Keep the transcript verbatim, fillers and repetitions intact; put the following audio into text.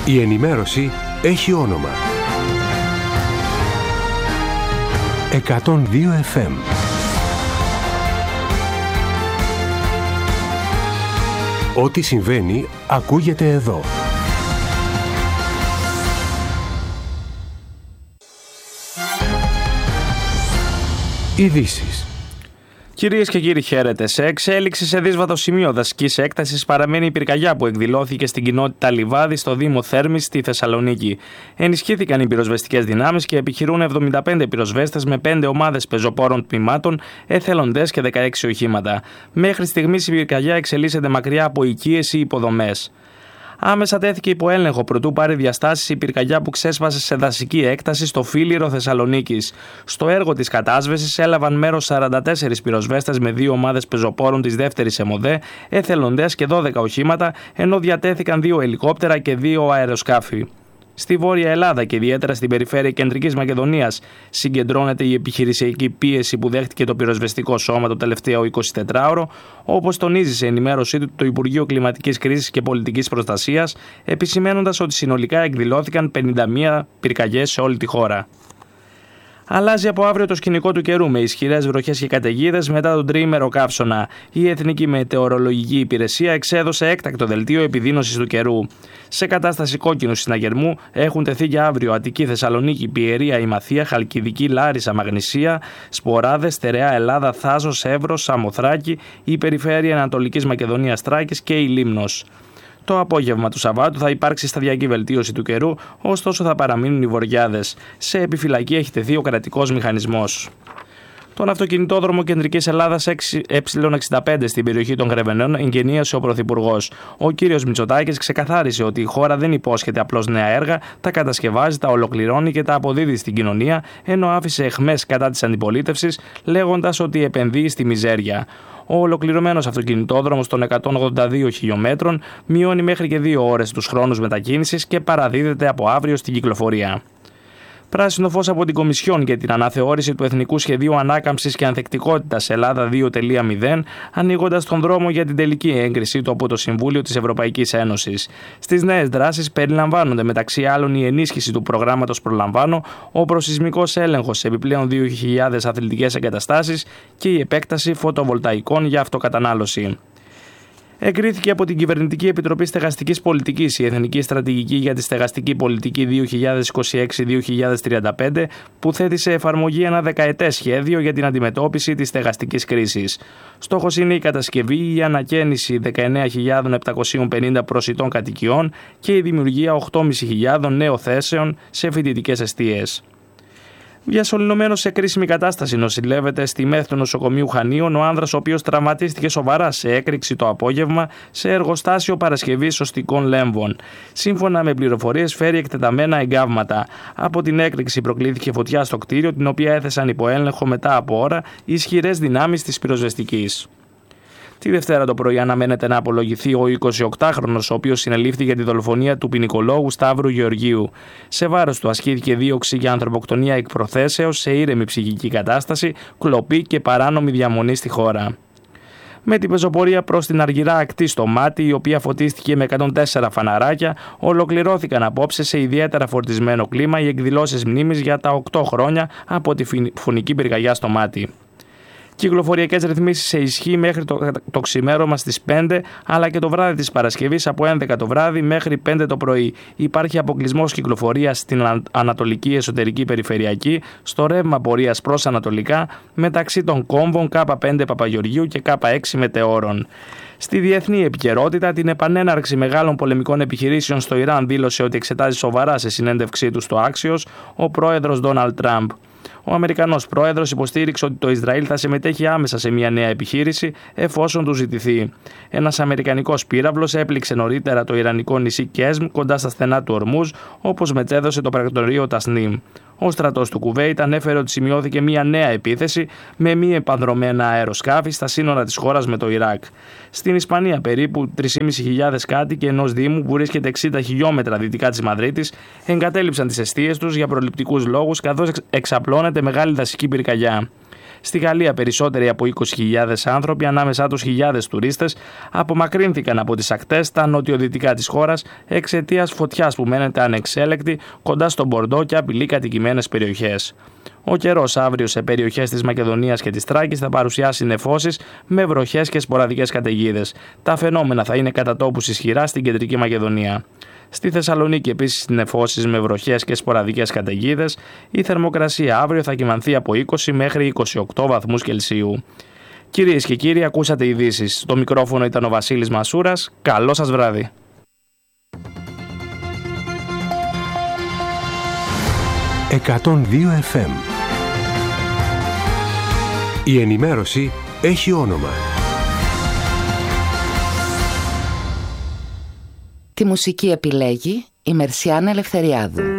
Η ενημέρωση έχει όνομα. εκατόν δύο εφ εμ. Ό,τι συμβαίνει ακούγεται εδώ. Ειδήσεις. Κυρίες και κύριοι, χαίρετε. Σε εξέλιξη σε δύσβατο σημείο δασικής έκτασης παραμένει η πυρκαγιά που εκδηλώθηκε στην κοινότητα Λιβάδι στο Δήμο Θέρμης στη Θεσσαλονίκη. Ενισχύθηκαν οι πυροσβεστικές δυνάμεις και επιχειρούν εβδομήντα πέντε πυροσβέστες με πέντε ομάδες πεζοπόρων τμήματων, εθελοντές και δεκαέξι οχήματα. Μέχρι στιγμής η πυρκαγιά εξελίσσεται μακριά από οικίες ή υποδομές. Άμεσα τέθηκε υπό έλεγχο προτού πάρει διαστάσεις η πυρκαγιά που ξέσπασε σε δασική έκταση στο Φίλιρο Θεσσαλονίκης. Στο έργο της κατάσβεσης έλαβαν μέρος σαράντα τέσσερις πυροσβέστες με δύο ομάδες πεζοπόρων της δεύτερης ΕΜΟΔΕ, εθελοντές και δώδεκα οχήματα, ενώ διατέθηκαν δύο ελικόπτερα και δύο αεροσκάφη. Στη Βόρεια Ελλάδα και ιδιαίτερα στην περιφέρεια Κεντρικής Μακεδονίας συγκεντρώνεται η επιχειρησιακή πίεση που δέχτηκε το πυροσβεστικό σώμα το τελευταίο εικοσιτετράωρο, όπως τονίζει σε ενημέρωσή του το Υπουργείο Κλιματικής Κρίσης και Πολιτικής Προστασίας, επισημαίνοντας ότι συνολικά εκδηλώθηκαν πενήντα μία πυρκαγιές σε όλη τη χώρα. Αλλάζει από αύριο το σκηνικό του καιρού με ισχυρές βροχές και καταιγίδες μετά τον τριήμερο καύσωνα. Η Εθνική Μετεωρολογική Υπηρεσία εξέδωσε έκτακτο δελτίο επιδείνωσης του καιρού. Σε κατάσταση κόκκινου συναγερμού έχουν τεθεί για αύριο Αττική, Θεσσαλονίκη, Πιερία, Ημαθία, Χαλκιδική, Λάρισα, Μαγνησία, Σποράδες, Στερεά, Ελλάδα, Θάσος, Εύρος, Σαμοθράκη, η περιφέρεια Ανατολικής Μακεδονίας, Θράκης και η Λίμνος. Το απόγευμα του Σαββάτου θα υπάρξει σταδιακή βελτίωση του καιρού, ωστόσο θα παραμείνουν οι βοριάδες. Σε επιφυλακή έχει τεθεί ο κρατικός μηχανισμός. Τον αυτοκινητόδρομο Κεντρικής Ελλάδας ε εξήντα πέντε στην περιοχή των Γρεβενών εγκαινίασε ο Πρωθυπουργός. Ο κύριος Μητσοτάκης ξεκαθάρισε ότι η χώρα δεν υπόσχεται απλώς νέα έργα, τα κατασκευάζει, τα ολοκληρώνει και τα αποδίδει στην κοινωνία, ενώ άφησε αιχμές κατά της αντιπολίτευσης, λέγοντας ότι επενδύει στη μιζέρια. Ο ολοκληρωμένος αυτοκινητόδρομος των εκατόν ογδόντα δύο χιλιόμετρων μειώνει μέχρι και δύο ώρες τους χρόνους μετακίνησης και παραδίδεται από αύριο στην κυκλοφορία. Πράσινο φως από την Κομισιόν για την αναθεώρηση του Εθνικού Σχεδίου Ανάκαμψης και Ανθεκτικότητας Ελλάδα δύο κόμμα μηδέν, ανοίγοντας τον δρόμο για την τελική έγκρισή του από το Συμβούλιο της Ευρωπαϊκής Ένωσης. Στις νέες δράσεις περιλαμβάνονται μεταξύ άλλων η ενίσχυση του προγράμματος Προλαμβάνω, ο προσεισμικός έλεγχος σε επιπλέον δύο χιλιάδες αθλητικές εγκαταστάσεις και η επέκταση φωτοβολταϊκών για αυτοκατανάλωση. Εγκρίθηκε από την Κυβερνητική Επιτροπή Στεγαστικής Πολιτικής η Εθνική Στρατηγική για τη Στεγαστική Πολιτική δύο χιλιάδες είκοσι έξι με δύο χιλιάδες τριάντα πέντε, που θέτει σε εφαρμογή ένα δεκαετές σχέδιο για την αντιμετώπιση της στεγαστικής κρίσης. Στόχος είναι η κατασκευή ή η ανακαίνιση δεκαεννέα χιλιάδες επτακόσιες πενήντα προσιτών κατοικιών και η δημιουργία οκτώ χιλιάδες πεντακόσιες νέων θέσεων σε φοιτητικές εστίες. Διασωληνωμένος σε κρίσιμη κατάσταση νοσηλεύεται στη ΜΕΘ του νοσοκομείου Χανίων ο άνδρας ο οποίος τραυματίστηκε σοβαρά σε έκρηξη το απόγευμα σε εργοστάσιο παρασκευής οστικών λέμβων. Σύμφωνα με πληροφορίες φέρει εκτεταμένα εγκάβματα. Από την έκρηξη προκλήθηκε φωτιά στο κτίριο, την οποία έθεσαν υπό έλεγχο μετά από ώρα ισχυρές δυνάμεις της πυροσβεστικής. Τη Δευτέρα το πρωί αναμένεται να απολογηθεί ο εικοσιοκτάχρονος, ο οποίος συνελήφθη για τη δολοφονία του ποινικολόγου Σταύρου Γεωργίου. Σε βάρος του ασκήθηκε δίωξη για ανθρωποκτονία εκ προθέσεως σε ήρεμη ψυχική κατάσταση, κλοπή και παράνομη διαμονή στη χώρα. Με την πεζοπορία προς την Αργυρά ακτή στο Μάτι, η οποία φωτίστηκε με εκατόν τέσσερα φαναράκια, ολοκληρώθηκαν απόψε σε ιδιαίτερα φορτισμένο κλίμα οι εκδηλώσεις μνήμης για τα οκτώ χρόνια από τη φουνική πυρκαγιά στο Μάτι. Κυκλοφοριακές ρυθμίσεις σε ισχύ μέχρι το, το ξημέρωμα στις πέντε, αλλά και το βράδυ της Παρασκευής από έντεκα το βράδυ μέχρι πέντε το πρωί. Υπάρχει αποκλεισμός κυκλοφορίας στην Ανατολική Εσωτερική Περιφερειακή, στο ρεύμα πορείας προς Ανατολικά, μεταξύ των κόμβων Κ πέντε Παπαγεωργίου και Κ έξι Μετεώρων. Στη διεθνή επικαιρότητα, την επανέναρξη μεγάλων πολεμικών επιχειρήσεων στο Ιράν δήλωσε ότι εξετάζει σοβαρά σε συνέντευξή του στο Axios ο πρόεδρος Ντόναλντ Τραμπ. Ο Αμερικανός πρόεδρος υποστήριξε ότι το Ισραήλ θα συμμετέχει άμεσα σε μια νέα επιχείρηση εφόσον του ζητηθεί. Ένας αμερικανικός πύραυλος έπληξε νωρίτερα το ιρανικό νησί Κέσμ κοντά στα στενά του Ορμούζ, όπως μετέδωσε το πρακτορείο Τασνίμ. Ο στρατός του Κουβέιτ ανέφερε ότι σημειώθηκε μια νέα επίθεση με μη επανδρομένα αεροσκάφη στα σύνορα της χώρας με το Ιράκ. Στην Ισπανία, περίπου τρεις χιλιάδες πεντακόσιοι κάτοικοι ενός δήμου που βρίσκεται εξήντα χιλιόμετρα δυτικά της Μαδρίτης εγκατέλειψαν τις εστίες τους για προληπτικούς λόγους, καθώς εξαπλώνεται μεγάλη δασική πυρκαγιά. Στη Γαλλία, περισσότεροι από είκοσι χιλιάδες άνθρωποι, ανάμεσά τους χιλιάδες τουρίστες, απομακρύνθηκαν από τις ακτές στα νοτιοδυτικά της χώρας εξαιτίας φωτιάς που μένεται ανεξέλεκτη κοντά στον Μπορντό και απειλεί κατοικημένες περιοχές. Ο καιρός αύριο σε περιοχές της Μακεδονίας και της Θράκης θα παρουσιάσει νεφώσεις με βροχές και σποραδικές καταιγίδες. Τα φαινόμενα θα είναι κατά τόπους ισχυρά στην κεντρική Μακεδονία. Στη Θεσσαλονίκη επίσης νεφώσεις με βροχές και σποραδικές καταιγίδες. Η θερμοκρασία αύριο θα κυμανθεί από είκοσι μέχρι είκοσι οκτώ βαθμούς Κελσίου. Κυρίες και κύριοι, ακούσατε ειδήσεις. Στο μικρόφωνο ήταν ο Βασίλης Μασούρας. Καλό σας βράδυ. εκατόν δύο εφ εμ. Η ενημέρωση έχει όνομα. Τη μουσική επιλέγει η Μερσιάνα Ελευθεριάδου.